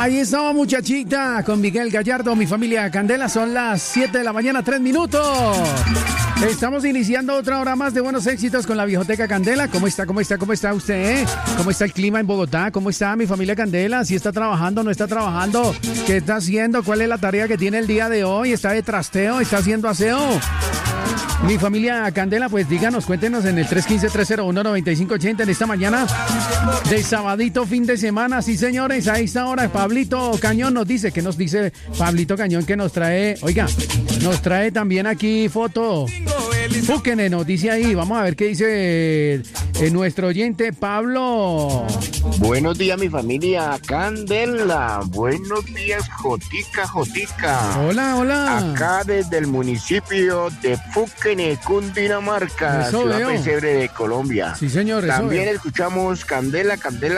Ahí estaba, muchachita, con Miguel Gallardo, mi familia Candela. Son las 7 de la mañana, 3 minutos. Estamos iniciando otra hora más de buenos éxitos con la Viejoteca Candela. ¿Cómo está usted? ¿Cómo está el clima en Bogotá? ¿Cómo está mi familia Candela? ¿Si está trabajando, no está trabajando? ¿Qué está haciendo? ¿Cuál es la tarea que tiene el día de hoy? ¿Está de trasteo? ¿Está haciendo aseo? Mi familia Candela, pues díganos, cuéntenos en el 315-301-9580 en esta mañana de sabadito, fin de semana. Sí, señores, a esta hora Pablito Cañón nos dice, ¿qué nos dice Pablito Cañón? Que nos trae, oiga, nos trae también aquí foto. Búsquenle, nos dice ahí, vamos a ver qué dice nuestro oyente Pablo. Buenos días, mi familia Candela. Buenos días, Jotica. Hola. Acá desde el municipio de Fuquene, Cundinamarca, Eso ciudad veo. pesebre de Colombia. Sí, señor, eso También veo. escuchamos Candela,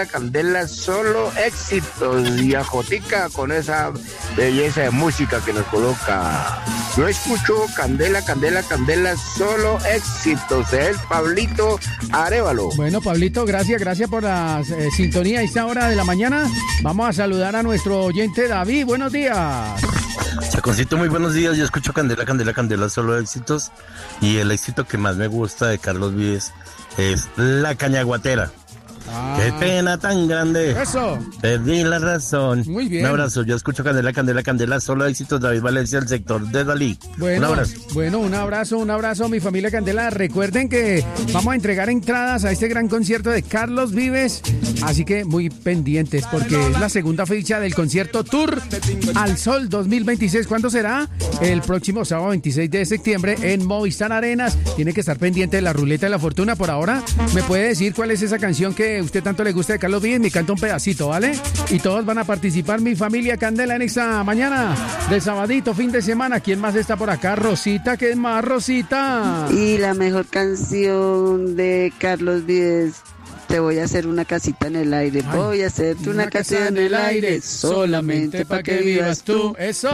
solo éxitos. Y a Jotica con esa belleza de música que nos coloca. Yo escucho Candela, solo éxitos. Es Pablito Arévalo. Bueno, Pablito, gracias por la sintonía a esta hora de la mañana. Vamos a saludar a nuestro oyente David. Buenos días. Chaconcito, muy buenos días. Yo escucho Candela, solo éxitos. Y el éxito que más me gusta de Carlos Vives es La Cañaguatera. ¡Qué pena tan grande! Eso. Perdí la razón. Muy bien. Un abrazo. Yo escucho Candela, solo éxitos. David Valencia, el sector de Dalí. Bueno, un abrazo. Bueno, un abrazo, mi familia Candela. Recuerden que vamos a entregar entradas a este gran concierto de Carlos Vives, así que muy pendientes porque es la segunda fecha del concierto Tour al Sol 2026. ¿Cuándo será? El próximo sábado 26 de septiembre en Movistar Arenas. Tiene que estar pendiente de la ruleta de la fortuna. Por ahora, ¿me puede decir cuál es esa canción que usted tanto le gusta de Carlos Vives? Me canta un pedacito, ¿vale? Y todos van a participar, mi familia Candela, en esta mañana de sabadito, fin de semana. ¿Quién más está por acá? Rosita, ¿qué más, Rosita? Y la mejor canción de Carlos Vives, Te voy a hacer una casita en el aire. Ay, Voy a hacerte una casita en el aire, solamente para que vivas tú. ¡Eso!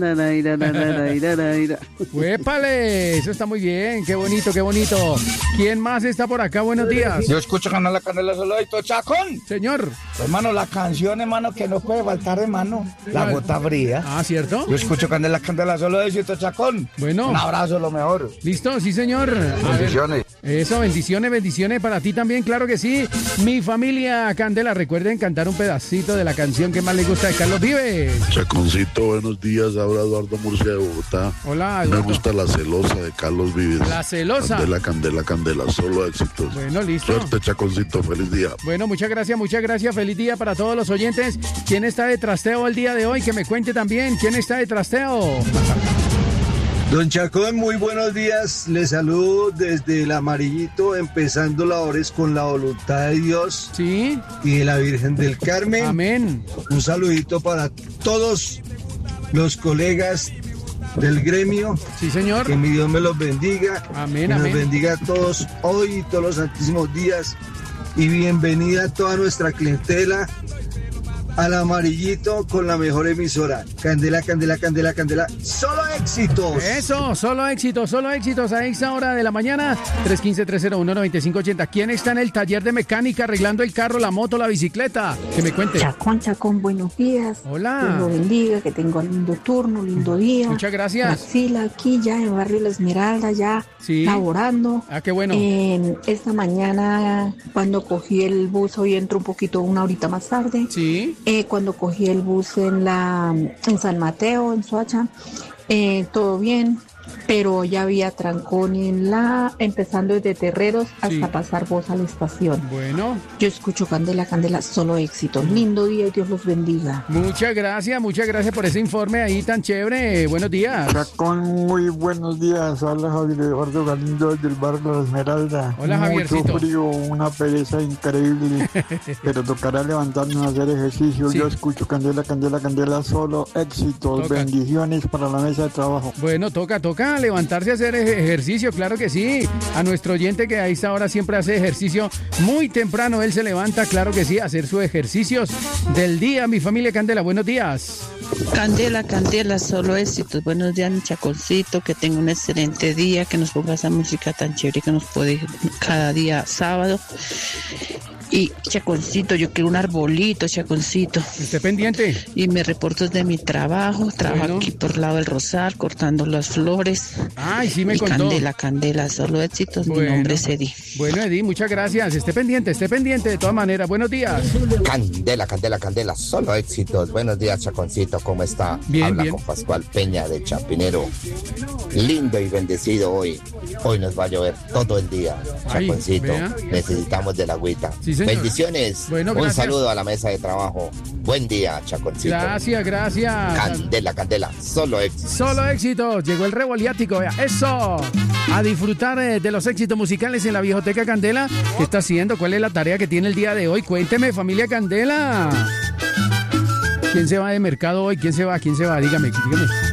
¡Huépale! Eso está muy bien. Qué bonito, qué bonito. ¿Quién más está por acá? Buenos días. Yo escucho Candela, solo éxito. Chacón. Señor. Hermano, la canción, hermano, que no puede faltar, hermano. La gota fría. Ah, ¿cierto? Yo escucho Candela, solo éxito. Chacón. Bueno. Un abrazo, lo mejor. ¿Listo? Sí, señor. Bendiciones. Eso, bendiciones para ti también, claro que sí. Mi familia Candela, recuerden cantar un pedacito de la canción que más les gusta de Carlos Vives. Chaconcito, buenos días. Habla Eduardo Murcia de Bogotá. Hola, Me Eduardo. gusta La Celosa de Carlos Vives. La Celosa. Candela, solo éxitos. Bueno, listo. Suerte, Chaconcito, feliz día. Bueno, muchas gracias. Feliz día para todos los oyentes. ¿Quién está de trasteo el día de hoy? Que me cuente también. ¿Quién está de trasteo? Don Chacón, muy buenos días. Les saludo desde el Amarillito, empezando labores con la voluntad de Dios. Sí. Y de la Virgen del Carmen. Amén. Un saludito para todos los colegas del gremio. Sí, señor. Que mi Dios me los bendiga. Amén, que amén. nos bendiga a todos hoy y todos los santísimos días. Y bienvenida a toda nuestra clientela al Amarillito con la mejor emisora. Candela, solo éxitos. Eso, solo éxitos a esta hora de la mañana. 315-301-9580. ¿Quién está en el taller de mecánica arreglando el carro, la moto, la bicicleta? Que me cuente. Chacón, buenos días. Hola. Dios lo bendiga, que tenga un lindo turno, lindo día. Muchas gracias. Marcila, aquí ya en Barrio La Esmeralda, ya Sí. laborando. Ah, qué bueno. Esta mañana, cuando cogí el bus, hoy entro un poquito, una horita más tarde. Sí. Cuando cogí el bus en San Mateo, en Soacha, todo bien, pero ya había trancón empezando desde Terreros hasta Sí. pasar vos a la estación. Bueno. Yo escucho Candela, solo éxito. Lindo día y Dios los bendiga. Muchas gracias por ese informe ahí tan chévere. Buenos días. Chacón, muy buenos días. Habla Javier Eduardo Galindo del barrio La Esmeralda. Hola, Javiercito. Mucho frío, una pereza increíble, pero tocará levantarnos a hacer ejercicio. Sí. Yo escucho Candela, solo éxitos. Toca. Bendiciones para la mesa de trabajo. Bueno, toca levantarse a hacer ejercicio, claro que sí. A nuestro oyente que a esta hora siempre hace ejercicio muy temprano, él se levanta, claro que sí, a hacer sus ejercicios del día. Mi familia Candela, buenos días. Candela, solo éxitos. Buenos días, mi Chaconcito, que tenga un excelente día, que nos ponga esa música tan chévere que nos puede cada día sábado. Y Chaconcito, yo quiero un arbolito, Chaconcito. Esté pendiente. Y me reporto de mi trabajo. Trabajo aquí por el lado del Rosal, cortando las flores. Ay, sí me y contó. Candela, solo éxitos. Mi nombre es Eddie. Bueno, Eddie, muchas gracias. Esté pendiente de todas maneras. Buenos días. Candela, solo éxitos. Buenos días, Chaconcito, ¿cómo está? Bien, Habla bien. con Pascual Peña de Chapinero. Lindo y bendecido hoy. Hoy nos va a llover todo el día, Chaconcito. Vea. Necesitamos de la agüita. Sí, señor. Bendiciones. Bueno, un gracias. saludo a la mesa de trabajo. Buen día, Chaconcito. Gracias. Candela, solo éxitos. Solo éxitos. Llegó el revoliático. Vea. Eso. A disfrutar de los éxitos musicales en la Viejoteca Candela. ¿Qué está haciendo? ¿Cuál es la tarea que tiene el día de hoy? Cuénteme, familia Candela. ¿Quién se va de mercado hoy? ¿Quién se va? Dígame.